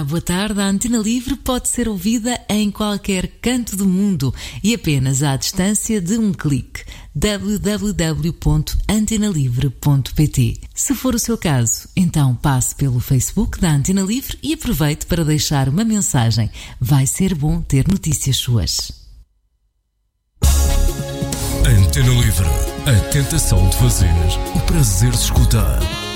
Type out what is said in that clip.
boa tarde. A Antena Livre pode ser ouvida em qualquer canto do mundo e apenas à distância de um clique. www.antenalivre.pt. Se for o seu caso, então passe pelo Facebook da Antena Livre e aproveite para deixar uma mensagem. Vai ser bom ter notícias suas. Antena Livre. A tentação de fazer o prazer de escutar.